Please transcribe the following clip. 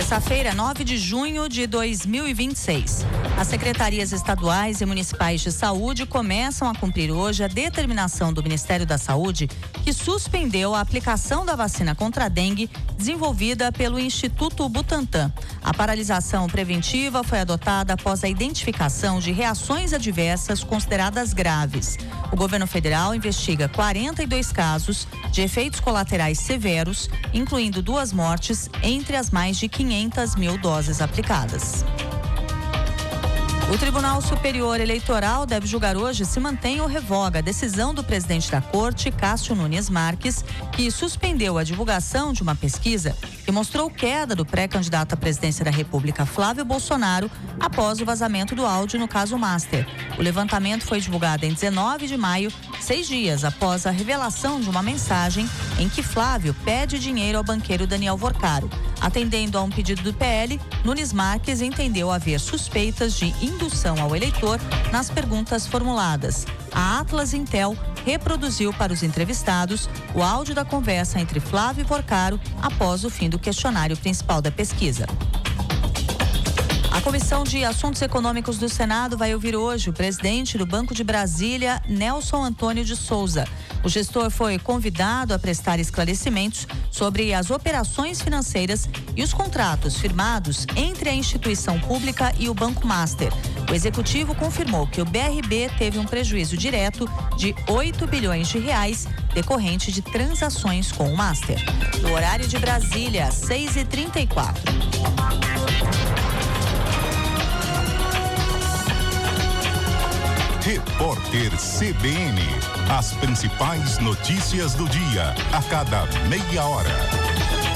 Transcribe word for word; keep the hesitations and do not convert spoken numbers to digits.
Terça-feira, nove de junho de dois mil e vinte e seis. As secretarias estaduais e municipais de saúde começam a cumprir hoje a determinação do Ministério da Saúde que suspendeu a aplicação da vacina contra a dengue desenvolvida pelo Instituto Butantan. A paralisação preventiva foi adotada após a identificação de reações adversas consideradas graves. O governo federal investiga quarenta e dois casos de efeitos colaterais severos, incluindo duas mortes entre as mais de quinhentas mil doses aplicadas. O Tribunal Superior Eleitoral deve julgar hoje se mantém ou revoga a decisão do presidente da Corte, Cássio Nunes Marques, que suspendeu a divulgação de uma pesquisa que mostrou queda do pré-candidato à presidência da República, Flávio Bolsonaro, após o vazamento do áudio no caso Master. O levantamento foi divulgado em dezenove de maio, seis dias após a revelação de uma mensagem em que Flávio pede dinheiro ao banqueiro Daniel Vorcaro. Atendendo a um pedido do P L, Nunes Marques entendeu haver suspeitas de indução ao eleitor nas perguntas formuladas. A Atlas Intel reproduziu para os entrevistados o áudio da conversa entre Flávio e Vorcaro após o fim do questionário principal da pesquisa. A Comissão de Assuntos Econômicos do Senado vai ouvir hoje o presidente do Banco de Brasília, Nelson Antônio de Souza. O gestor foi convidado a prestar esclarecimentos sobre as operações financeiras e os contratos firmados entre a instituição pública e o Banco Master. O executivo confirmou que o B R B teve um prejuízo direto de oito bilhões de reais decorrente de transações com o Master. No horário de Brasília, seis e trinta e quatro. Repórter C B N. As principais notícias do dia, a cada meia hora.